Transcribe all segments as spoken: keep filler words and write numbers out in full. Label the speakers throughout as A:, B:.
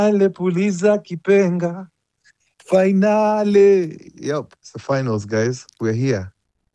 A: Ale puliza kipenga. Finale. Yep, it's the finals, guys. We're here.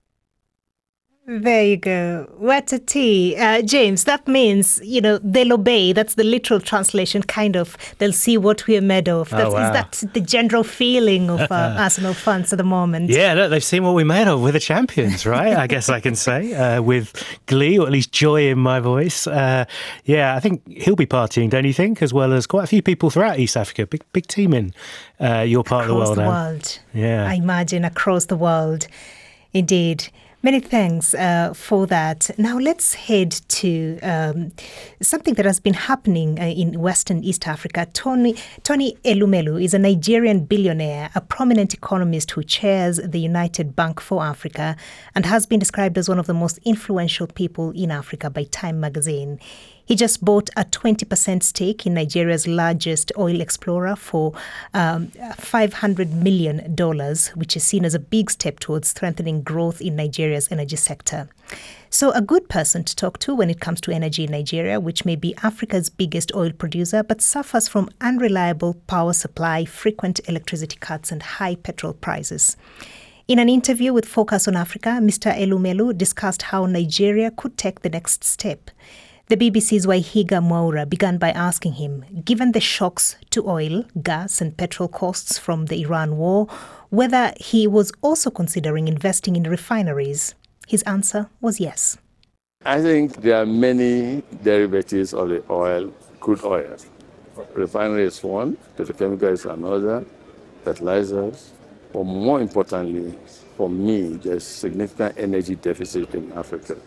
B: There you go. What a tea. Uh, James, that means, you know, they'll obey. That's the literal translation, kind of. They'll see what we're made of. That's,
C: Oh, wow.
B: Is that the general feeling of uh, Arsenal fans at the moment?
C: Yeah, look, they've seen what we're made of. We're the champions, right? I guess I can say, uh, with glee, or at least joy in my voice. Uh, yeah, I think he'll be partying, don't you think? As well as quite a few people throughout East Africa. Big big team in uh, your part
B: Across
C: of the
B: the
C: world.
B: world.
C: Yeah.
B: I imagine across the world. Indeed. Many thanks uh, for that. Now let's head to um, something that has been happening uh, in Western East Africa. Tony, Tony Elumelu is a Nigerian billionaire, a prominent economist who chairs the United Bank for Africa and has been described as one of the most influential people in Africa by Time magazine. He just bought a twenty percent stake in Nigeria's largest oil explorer for um, five hundred million dollars, which is seen as a big step towards strengthening growth in Nigeria's energy sector. So a good person to talk to when it comes to energy in Nigeria, which may be Africa's biggest oil producer, but suffers from unreliable power supply, frequent electricity cuts, and high petrol prices. In an interview with Focus on Africa, Mister Elumelu discussed how Nigeria could take the next step. The B B C's Waihiga Mwaura began by asking him, given the shocks to oil, gas and petrol costs from the Iran war, whether he was also considering investing in refineries. His answer was yes.
D: I think there are many derivatives of the oil, crude oil. Refinery is one, petrochemical is another, fertilizers. But more importantly, for me, there's significant energy deficit in Africa.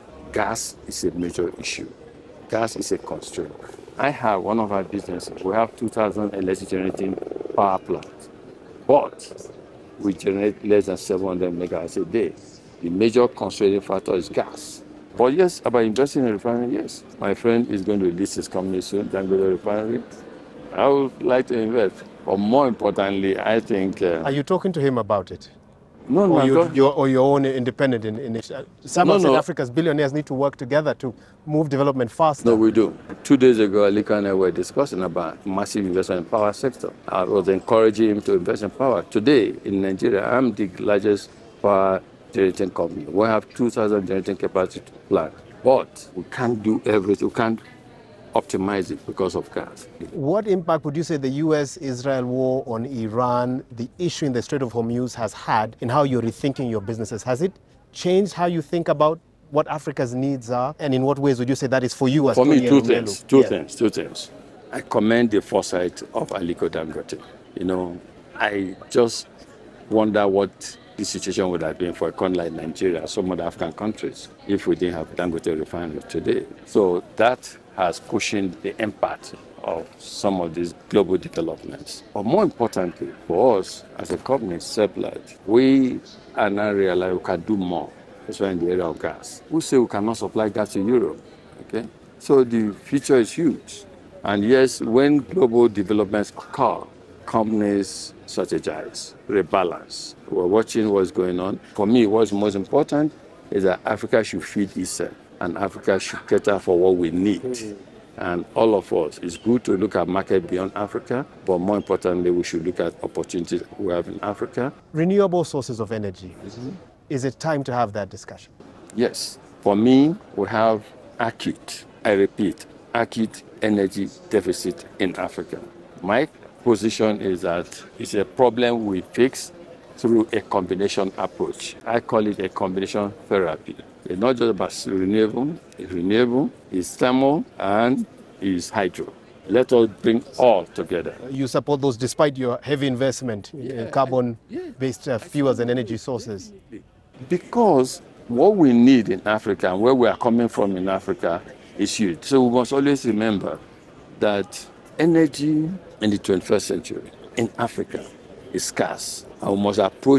D: Gas is a major issue. Gas is a constraint. I have one of our businesses. We have two thousand electric generating power plants, but we generate less than seven hundred megawatts a day. The major constraining factor is gas. But yes, about investing in a refinery, yes. My friend is going to release his company soon, Dangote Refinery. I would like to invest. But more importantly, I think... Uh,
E: Are you talking to him about it?
D: No, no,
E: or, you,
D: don't...
E: your, or your own independent in, in it. Some
D: no,
E: of South
D: no.
E: Africa's billionaires need to work together to move development faster.
D: No, we do. Two days ago, Alika and I were discussing about massive investment in the power sector. I was encouraging him to invest in power. Today, in Nigeria, I'm the largest power generating company. We have two thousand generating capacity plant. But we can't do everything. We can't optimize it because of gas.
E: What impact would you say the U S Israel war on Iran, the issue in the Strait of Hormuz has had in how you're rethinking your businesses? Has it changed how you think about what Africa's needs are? And in what ways would you say that is for you as
D: For
E: Tony
D: me, two
E: Elumelu?
D: things, two
E: yeah.
D: things, two things. I commend the foresight of Aliko Dangote. You know, I just wonder what the situation would have been for a country like Nigeria, some other African countries, if we didn't have Dangote refinery today. So that has cushioned the impact of some of these global developments. But more importantly, for us as a company, Seplat, we are now realizing we can do more, especially in the area of gas. We say we cannot supply gas to Europe, okay? So the future is huge. And yes, when global developments occur, companies strategize, rebalance. We're watching what's going on. For me, what's most important is that Africa should feed itself, and Africa should cater for what we need. Mm-hmm. And all of us, it's good to look at market beyond Africa, but more importantly, we should look at opportunities we have in Africa.
E: Renewable sources of energy. Mm-hmm. Is it time to have that discussion?
D: Yes. For me, we have acute, I repeat, acute energy deficit in Africa. My position is that it's a problem we fix through a combination approach. I call it a combination therapy. It's not just about renewable, it's renewable, it's thermal, and it's hydro. Let us bring all together.
E: You support those despite your heavy investment yeah, in carbon-based uh, fuels and energy sources?
D: Because what we need in Africa and where we are coming from in Africa is huge. So we must always remember that energy in the twenty-first century in Africa is scarce. And we must approach